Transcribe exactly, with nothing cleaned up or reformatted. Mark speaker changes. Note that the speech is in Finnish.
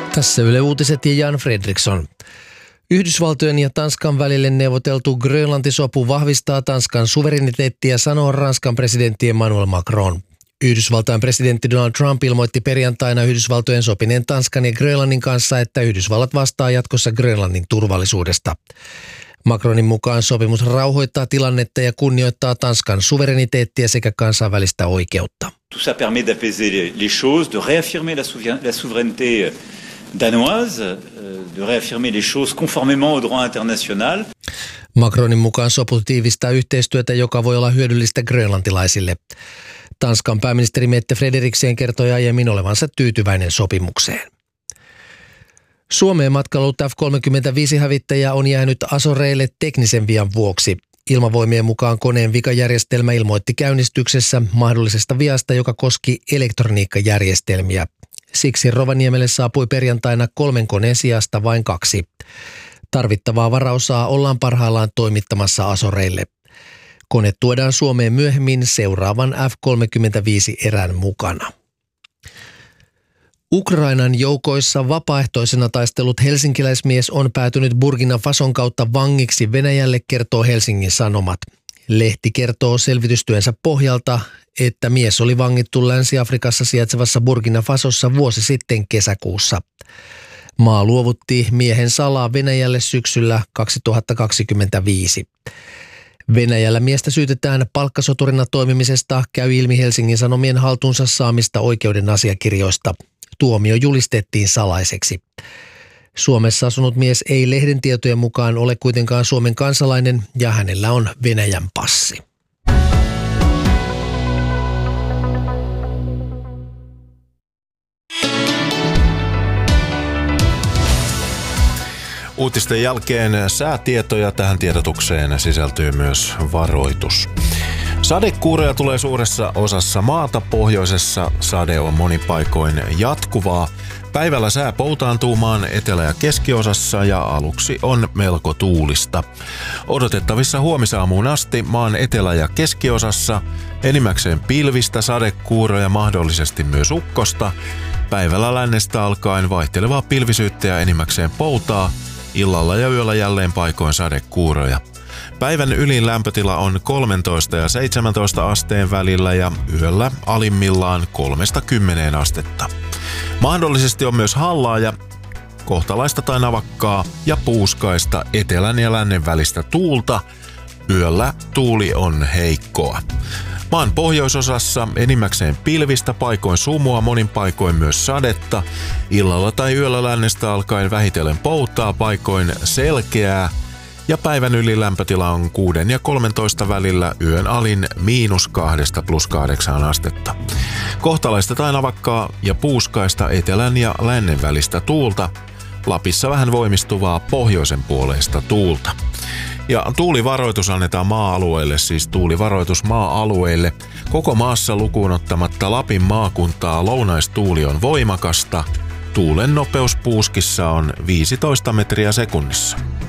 Speaker 1: Tässä Yle Uutiset ja Jan Fredriksson. Yhdysvaltojen ja Tanskan välille neuvoteltu Grönlanti-sopu vahvistaa Tanskan suvereniteettia, sanoo Ranskan presidentti Emmanuel Macron. Yhdysvaltain presidentti Donald Trump ilmoitti perjantaina Yhdysvaltojen sopineen Tanskan ja Grönlannin kanssa, että Yhdysvallat vastaa jatkossa Grönlannin turvallisuudesta. Macronin mukaan sopimus rauhoittaa tilannetta ja kunnioittaa Tanskan suvereniteettia sekä kansainvälistä oikeutta.
Speaker 2: Tout ça permet d'apaiser les choses, de réaffirmer la souveraineté danoise, de réaffirmer les choses conformément au droit international.
Speaker 1: Macronin mukaan sopu tiivistää yhteistyötä, joka voi olla hyödyllistä grönlantilaisille. Tanskan pääministeri Mette Frederiksen kertoi aiemmin olevansa tyytyväinen sopimukseen. Suomeen matkailut F kolmekymmentäviisi-hävittäjä on jäänyt Azoreille teknisen vian vuoksi. Ilmavoimien mukaan koneen vikajärjestelmä ilmoitti käynnistyksessä mahdollisesta viasta, joka koski elektroniikkajärjestelmiä. Siksi Rovaniemelle saapui perjantaina kolmen koneen sijasta vain kaksi. Tarvittavaa varaosaa ollaan parhaillaan toimittamassa Azoreille. Kone tuodaan Suomeen myöhemmin seuraavan F kolmekymmentäviisi-erän mukana. Ukrainan joukoissa vapaaehtoisena taistellut helsinkiläismies on päätynyt Burkina Fason kautta vangiksi Venäjälle, kertoo Helsingin Sanomat. Lehti kertoo selvitystyönsä pohjalta, että mies oli vangittu Länsi-Afrikassa sijaitsevassa Burkina Fasossa vuosi sitten kesäkuussa. Maa luovutti miehen salaa Venäjälle syksyllä kaksituhattakaksikymmentäviisi. Venäjällä miestä syytetään palkkasoturina toimimisesta, käy ilmi Helsingin Sanomien haltuunsa saamista oikeuden asiakirjoista. Tuomio julistettiin salaiseksi. Suomessa asunut mies ei lehden tietojen mukaan ole kuitenkaan Suomen kansalainen ja hänellä on Venäjän passi.
Speaker 3: Uutisten jälkeen säätietoja. Tähän tiedotukseen sisältyy myös varoitus. Sadekuuroja tulee suuressa osassa maata. Pohjoisessa sade on monipaikoin jatkuvaa. Päivällä sää poutaantuu maan etelä- ja keskiosassa ja aluksi on melko tuulista. Odotettavissa huomisaamuun asti maan etelä- ja keskiosassa enimmäkseen pilvistä, sadekuuroja, mahdollisesti myös ukkosta. Päivällä lännestä alkaen vaihtelevaa pilvisyyttä ja enimmäkseen poutaa. Illalla ja yöllä jälleen paikoin sadekuuroja. Päivän ylin lämpötila on kolmetoista ja seitsemäntoista asteen välillä ja yöllä alimmillaan kolmesta kymmeneen astetta. Mahdollisesti on myös hallaa ja kohtalaista tai navakkaa ja puuskaista etelän ja lännen välistä tuulta. Yöllä tuuli on heikkoa. Maan pohjoisosassa enimmäkseen pilvistä, paikoin sumua, monin paikoin myös sadetta. Illalla tai yöllä lännestä alkaen vähitellen poutaa, paikoin selkeää. Ja päivän yli lämpötila on kuuden ja kolmentoista välillä, yön alin miinus kahdesta plus kahdeksaan astetta. Kohtalaista tai navakkaa ja puuskaista etelän ja lännen välistä tuulta. Lapissa vähän voimistuvaa pohjoisen puoleista tuulta. Ja tuulivaroitus annetaan maa-alueille, siis tuulivaroitus maa-alueille. Koko maassa lukuun ottamatta Lapin maakuntaa lounaistuuli on voimakasta. Tuulen nopeus puuskissa on viisitoista metriä sekunnissa.